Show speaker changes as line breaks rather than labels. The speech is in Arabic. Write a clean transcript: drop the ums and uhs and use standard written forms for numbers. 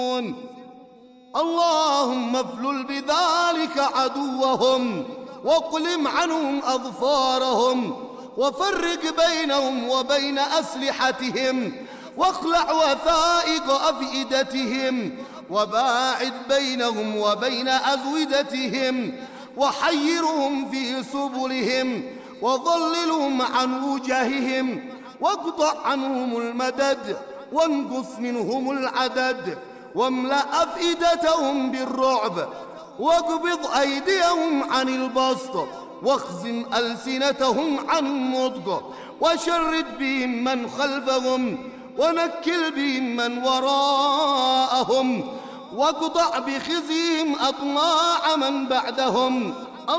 اللهم افلل بذلك عدوهم واقلم عنهم أظفارهم وفرق بينهم وبين أسلحتهم واخلع وثائق أفئدتهم وباعد بينهم وبين أزودتهم وحيرهم في سبلهم وضللهم عن وجههم واقطع عنهم المدد وانقص منهم العدد واملأ أفئدتهم بالرعب واقبض أيديهم عن البسط واخزن ألسنتهم عن النطق وشرد بهم من خلفهم ونكل بهم من وراءهم واقطع بخزيهم أطماع من بعدهم